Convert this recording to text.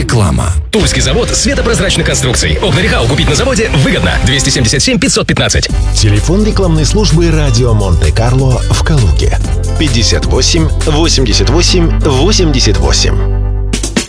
Реклама. Тульский завод светопрозрачных конструкций. Окна Рехау купить на заводе выгодно. 277 515. Телефон рекламной службы «Радио Монте-Карло» в Калуге. 58 88 88.